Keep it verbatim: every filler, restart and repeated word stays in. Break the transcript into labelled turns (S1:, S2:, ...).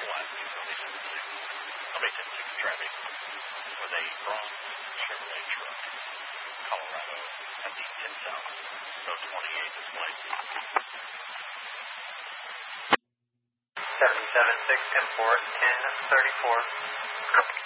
S1: last two seventy-seven six. Somebody ten six traffic with a bronze Chevrolet truck, Colorado, at the ten south, so twenty-eight display.
S2: seventy-seven six, ten four, ten thirty-four.